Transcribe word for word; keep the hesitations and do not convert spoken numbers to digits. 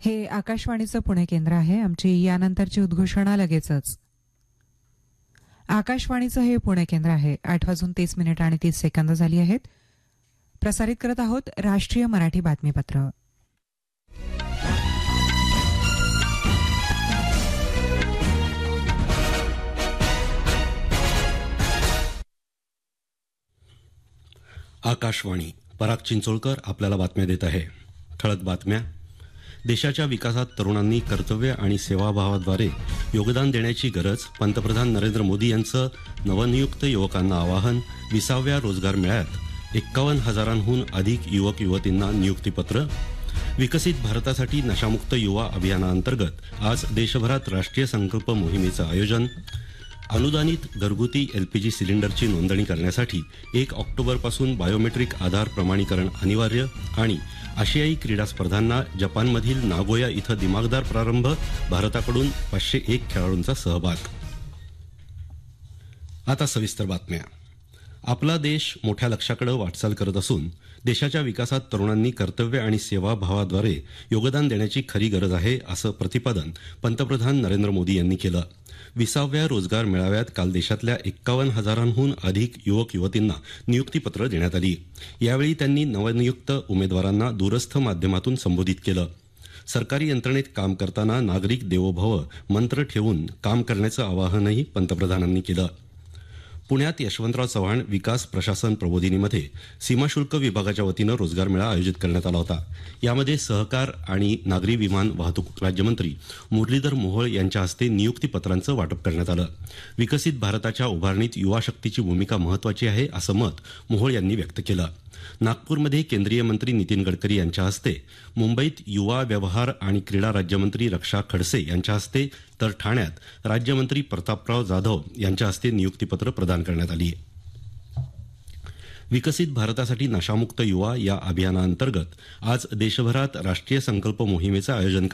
हे आकाशवाणीचं पुणे केंद्र आहे. आमची यानंतरची उद्घोषणा लगेचच. आकाशवाणीचं हे पुणे केंद्र आहे. आठ वाजून तीस मिनिट आणि तीस सेकंद झाली आहेत. प्रसारित करत आहोत राष्ट्रीय मराठी बातमीपत्र. आकाशवाणी. पराग चिंचोळकर आपल्याला बातम्या देत आहे. ठळक बातम्या. देशाच्या विकासात तरुणांनी कर्तव्य आणि सेवाभावाद्वारे योगदान देण्याची गरज. पंतप्रधान नरेंद्र मोदी यांचं नवनियुक्त युवकांना आवाहन. विसाव्या रोजगार मेळ्यात एक्कावन्न हजारांहून अधिक युवक युवतींना नियुक्तीपत्र. विकसित भारतासाठी नशामुक्त युवा अभियानाअंतर्गत आज देशभरात राष्ट्रीय संकल्प मोहिमेचं आयोजन. अनुदानित घरगुती एलपीजी सिलेंडरची नोंदणी करण्यासाठी एक ऑक्टोबरपासून बायोमेट्रिक आधार प्रमाणीकरण अनिवार्य. आणि आशियाई क्रीडा स्पर्धांना जपानमधील नागोया इथं दिमागदार प्रारंभ. भारताकडून पाचशे एक खेळाडूंचा सहभाग. आता सविस्तर बातम्या. आपला देश मोठ्या लक्ष्याकडे वाटचाल करत असून देशाच्या विकासात तरुणांनी कर्तव्य आणि सेवाभावाद्वारे योगदान देण्याची खरी गरज आहे, असं प्रतिपादन पंतप्रधान नरेंद्र मोदी यांनी केलं. विसाव्या रोजगार मेळाव्यात काल देशातल्या एक्कावन्न हजारांहून अधिक युवक युवतींना नियुक्तीपत्र देण्यात आली. यावेळी त्यांनी नवनियुक्त उमेदवारांना दूरस्थ माध्यमातून संबोधित केलं. सरकारी यंत्रणेत काम करताना नागरिक देवो भव मंत्र ठेवून काम करण्याचं आवाहनही पंतप्रधानांनी केलं. पुण्यात यशवंतराव चव्हाण विकास प्रशासन प्रबोधिनीमध्ये सीमाशुल्क विभागाच्या वतीनं रोजगार मेळा आयोजित करण्यात आला होता. यामध्ये सहकार आणि नागरी विमान वाहतूक राज्यमंत्री मुरलीधर मोहोळ यांच्या हस्ते नियुक्तीपत्रांचं वाटप करण्यात आलं. विकसित भारताच्या उभारणीत युवा शक्तीची भूमिका महत्वाची आहे, असं मत मोहोळ यांनी व्यक्त केलं. नागपूरमध्ये केंद्रीय मंत्री नितीन गडकरी यांच्या हस्ते, मुंबईत युवा व्यवहार आणि क्रीडा राज्यमंत्री रक्षा खडसे यांच्या हस्ते, तर ठाण्यात राज्यमंत्री प्रतापराव जाधव यांच्या हस्ते नियुक्तीपत्र प्रदान करण्यात आली. विकसित भारतासाठी नशामुक्त युवा या अभियानाअंतर्गत आज देशभरात राष्ट्रीय संकल्प मोहिमेचं आयोजन